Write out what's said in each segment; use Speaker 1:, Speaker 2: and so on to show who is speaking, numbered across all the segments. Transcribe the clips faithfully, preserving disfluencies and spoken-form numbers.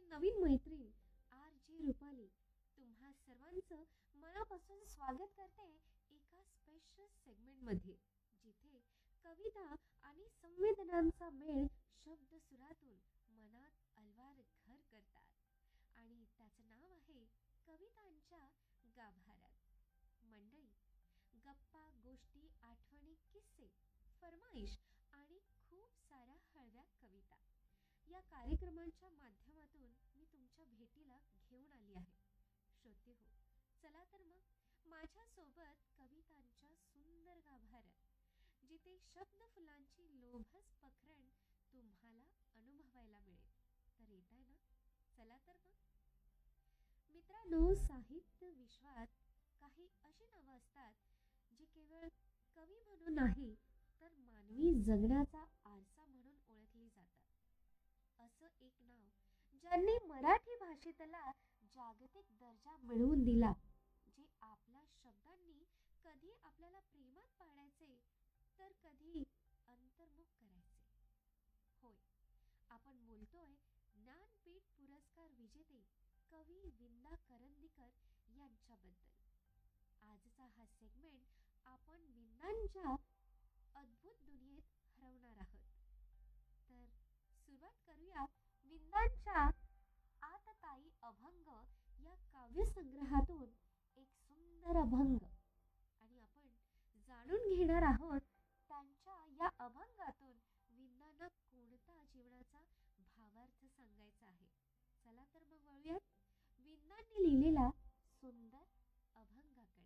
Speaker 1: नवीन मैत्रीण R J Rupali तुम्हा सर्वांचं मनापासून स्वागत करते एका स्पेशल सेगमेंटमध्ये, जिथे कविता आणि संवेदनांचा मेळ शब्दसुरातून मनात अलवार घर करतात. आणि त्याचं नाव आहे कवितांच्या गाभाऱ्यात. मंडळी, गप्पा गोष्टी आठवणी किस्से फरमाईश आणि खूप साऱ्या हळव्या कविता या कार्यक्रमांच्या माध्यमातून मी तुमच्या भेटीला घेऊन आली आहे. श्रोते हो, चला तर मग माझ्यासोबत कवितांच्या सुंदर गाभाऱ्यात, जिथे शब्द फुलांची लोभस पखरण तुम्हाला अनुभवायला मिळेल. तर येत आहे ना? चला तर मग. मित्रांनो, साहित्य विश्वात काही अशी नावं असतात जी केवळ कवी म्हणून नाही, तर मानवी जगण्याचा आरसा म्हणून ओळखली जातात. असं एक नाव ज्यांनी मराठी भाषेतला जागतिक दर्जा मिळवून दिला, जे आपल्या शब्दांनी कधी आपल्याला प्रेमात पाडायचे, तर कधी अंतर्मुख करायचे. होय, आपण बोलतोय ज्ञानपीठ पुरस्कार विजेते कवी विंदा करंदीकर यांच्याबद्दल. आजचा हा सेगमेंट आपण विंदांच्या अद्भुत दुनियेत हरवणार आहोत. तर सुरुवात करूया विंदांच्या आतताई अभंग या काव्यसंग्रहातून एक सुंदर अभंग. आणि आपण जाणून घेणार आहोत त्यांच्या या अभंगातून विंदांना कोणता जीवनाचा भावार्थ सांगायचा आहे. चला तर मग वळूयात विंदांनी लिहिलेला सुंदर अभंगाकडे.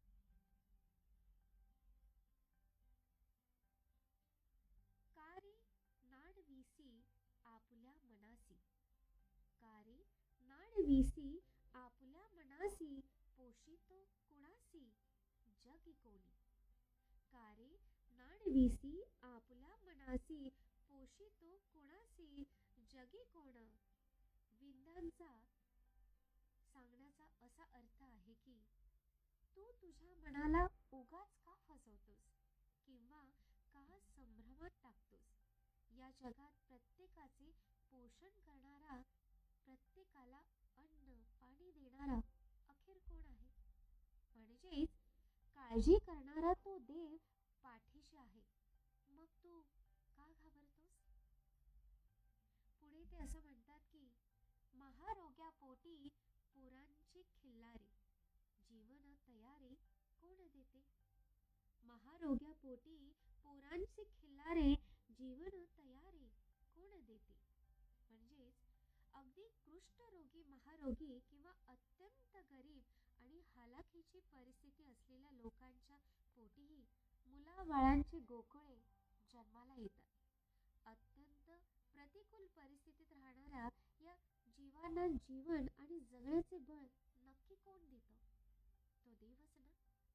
Speaker 1: कारे नाडविसी आपुल्या मनासी, कारे नाडविसी आपुल्या मनासी, पोशितो कुणासी जगी कोणी. कारे नाडविसी आपुल्या मनासी, पोशितो कुणासी जगी कोण. विंदांचा सांगण्याचा असा अर्थ आहे की तू तुझ्या मनाला उगाच का फसवतोस किंवा का संभ्रमात टाकतोस. या जगात प्रत्येकाचे पोषण करणारा, प्रत्येकाला अन्न पाणी देणारा अखेर कोण आहे. म्हणजेच काळजी करणारा तो देव पाठीशी आहे. मग तू का घाबरतोस. पुढे ते असं म्हणतात की महारोग्या पोटी पोरांची खिल्लारे, जीवन तयारे कोण देते. महारोग्या पोटी पोरांचे खिल्लारे, जीवन तयारे कोण देते. म्हणजेच अगदी कुष्ठरोगी, महारोगी किंवा अत्यंत गरीब आणि हालाखीची परिस्थिती असलेल्या लोकांच्या पोटीही मुलाबाळांचे गोकुळे जन्माला येतात. अत्यंत प्रतिकूल परिस्थितीत राहणाऱ्या या जीवांना जीवन आणि जगण्याचे बळ नक्की कोण देतं. तो देवच ना.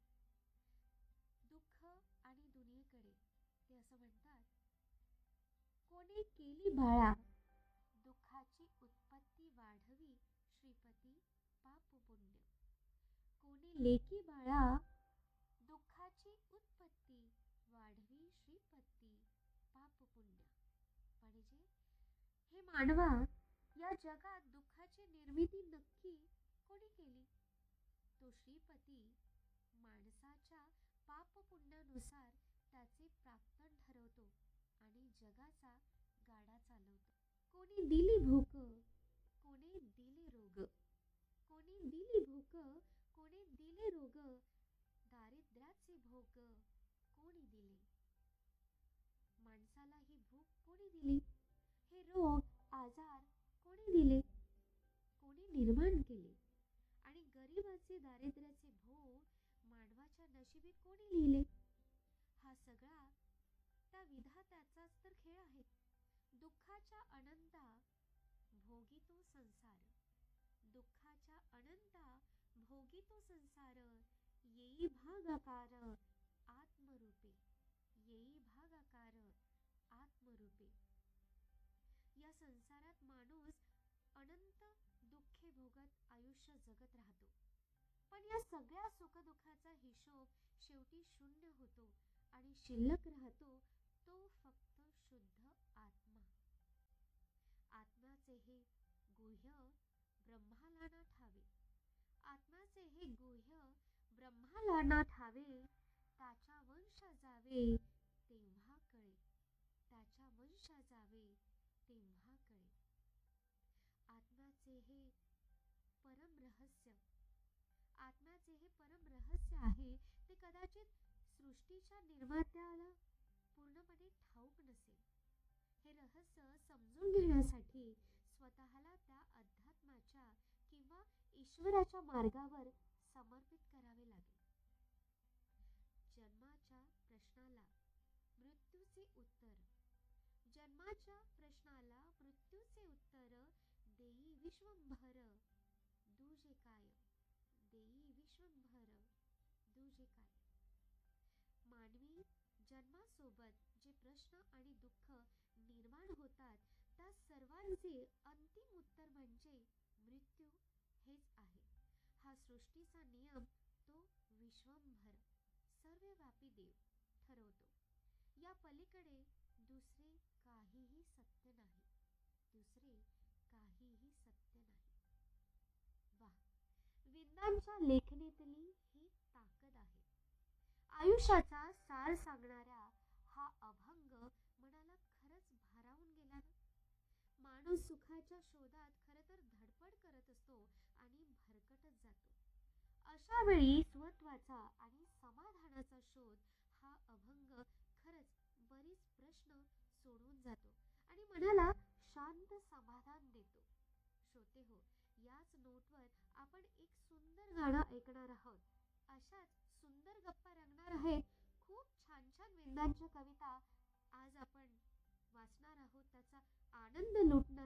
Speaker 1: दुःख आणि दुनियेकडे ते असं म्हणतात, कोणी केली बाळा दुःखाची उत्पत्ती वाढवी, श्रीपती पाप पुण्य. कोणी लेकी बाळा दुःखाची उत्पत्ती वाढवी, श्रीपती पाप पुण्य. म्हणजे हे मानवा, या जगात दुःखाची निर्मिती नक्की कोणी केली. तो श्रीपती माणसाच्या पाप पुण्यानुसार त्याचे प्राक्तन ठरवतो आणि जगाचा गाडा चालवतो. कोणी दिली भूक, कोणी दिले रोग, कोणी दिली भूक, कोणी दिले रोग, दारिद्र्याचे भोग कोणी दिले. माणसाला ही भूक कोणी दिली, हे रोग आजार कोणी दिले, कोणी निर्माण केले. आणि गरिबाचे दारिद्र्याचे भोग मानवाच्या नशिबी कोणी लिहिले. हा सगळा त्या विधात्याचाच तर खेळ आहे. दुःखाच्या अनंता भोगी तो संसार, दुःखाच्या अनंता भोगी तो संसार, येई भागाकार आत्मरूपे, येई भागाकार आत्मरूपे. या संसारात माणूस अनंत दुःखे भोगत आयुष्य जगत राहतो. पण या सगळ्या सुखदुःखाचा हिशोब शेवटी शून्य होतो आणि शिल्लक राहतो तो फक्त शुद्ध आत्मा. आत्म्याचे हे गुह्य ब्रह्माला ना ठावे, आत्म्याचे हे गुह्य ब्रह्माला ना ठावे, त्याच्या वंश जावे तेव्हा कळे, त्याच्या वंश जावे तेव्हा कळे. आत्म्याचे हे परम रहस्य, आत्म्याचे हे परम रहस्य आहे ते कदाचित सृष्टीच्या निर्मात्याला पूर्णपणे ठाऊक नसेल. हे रहस्य समजून घेण्यासाठी स्वतःला त्या अध्यात्माच्या किंवा ईश्वराच्या मार्गावर समर्पित करावे लागेल. जन्माच्या प्रश्नाला मृत्यूचे उत्तर, जन्माच्या प्रश्नाला मृत्यूचे उत्तर देई विश्वंभर, दुजे काय, देई विश्वंभर, दुजे काय. मानवी जन्मासोबत जे प्रश्न आणि दुःख निर्माण होतात त्या सर्वांचे अंतिम उत्तर म्हणजे मृत्यू हेच आहे. हा सृष्टीचा नियम तो विश्वंभर सर्वव्यापी देव ठरवतो. या पलीकडे दुसरे काहीही सत्य नाही, दुसरे काहीही सत्य नाही. वा, विंदांच्या लेखणीतली ही ताकद आहे. आयुष्याचा सार सांगणाऱ्या हा अभंग मनाला खरंच भारावून गेला ना. माणूस सुखाच्या शोधात खर तर धडपड करत असतो आणि भरकटत जातो. अशा वेळी स्वत्वाचा आणि समाधानाचा शोध हा अभंग खरंच बरीच प्रश्न सोडवून जातो आणि मनाला शांत समाधान देतो. श्रोते हो, याच नोटवर आपण एक सुंदर गाणं ऐकणार आहोत. अशाच सुंदर गप्पा रंगणार आहेत. खूप छान छान विंदांच्या कविता आज आपण वाचणार आहोत, त्याचा आनंद लुटणार